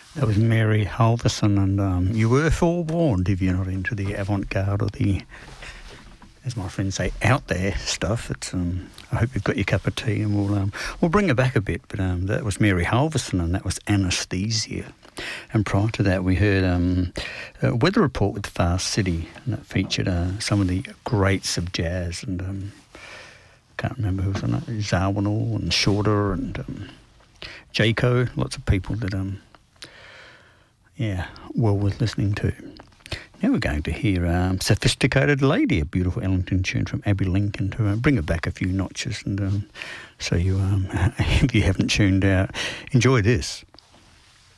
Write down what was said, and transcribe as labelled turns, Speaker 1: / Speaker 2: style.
Speaker 1: That was Mary Halverson, and you were forewarned if you're not into the avant-garde or the, as my friends say, out there stuff. It's I hope you've got your cup of tea, and we'll bring it back a bit. But that was Mary Halverson, and that was Anesthesia. And prior to that, we heard a weather report with Fast City, and that featured some of the greats of jazz, and can't remember who was on it, Zawinul and Shorter and Jayco, lots of people that well worth listening to. Now we're going to hear Sophisticated Lady, a beautiful Ellington tune from Abbey Lincoln, to bring it back a few notches. And so you, if you haven't tuned out, enjoy this.